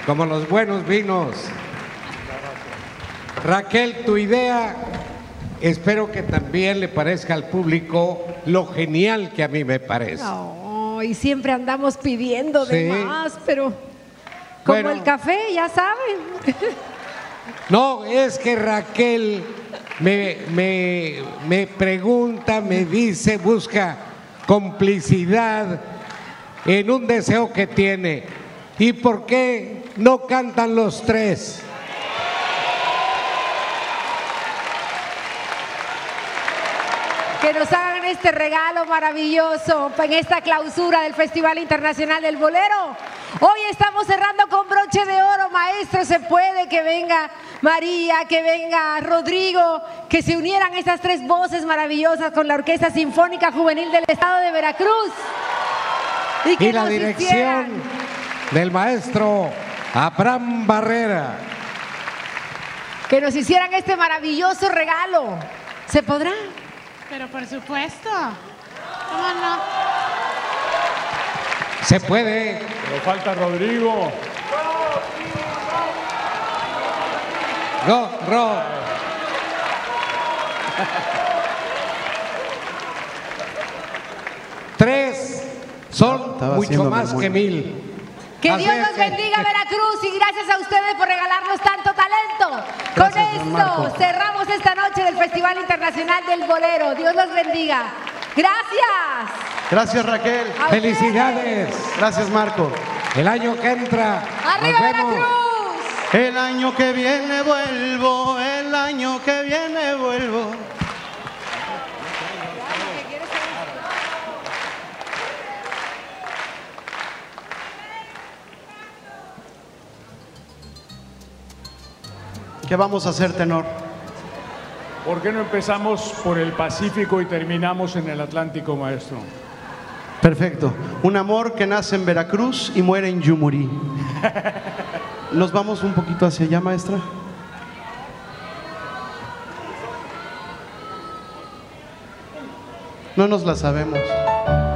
como los buenos vinos. Raquel, tu idea, espero que también le parezca al público lo genial que a mí me parece. Oh, y siempre andamos pidiendo de Sí. más, pero como Bueno. el café, ya saben. No, es que Raquel me pregunta, me dice, busca complicidad en un deseo que tiene. ¿Y por qué no cantan los tres? Que nos hagan este regalo maravilloso en esta clausura del Festival Internacional del Bolero. Hoy estamos cerrando con broche de oro, maestro, se puede que venga María, que venga Rodrigo, que se unieran estas tres voces maravillosas con la Orquesta Sinfónica Juvenil del Estado de Veracruz. Y que la nos dirección hicieran del maestro Abraham Barrera. Que nos hicieran este maravilloso regalo. ¿Se podrá? Pero por supuesto. ¿Cómo no? Se puede. Pero falta Rodrigo. No. Tres son Estaba mucho haciendo más memoria. que 1000. Que Así Dios es nos que- bendiga Veracruz y gracias a ustedes por regalarnos tanto talento. Gracias, Con don Marco. esto cerramos esta noche del Festival Internacional del Bolero. Dios los bendiga. Gracias. Gracias, Raquel. A Felicidades. Gracias, Marco. El año que entra. ¡Arriba nos vemos. Veracruz! El año que viene vuelvo, el año que viene vuelvo. ¿Qué vamos a hacer, tenor? ¿Por qué no empezamos por el Pacífico y terminamos en el Atlántico, maestro? Perfecto. Un amor que nace en Veracruz y muere en Yumurí. ¿Nos vamos un poquito hacia allá, maestra? No nos la sabemos.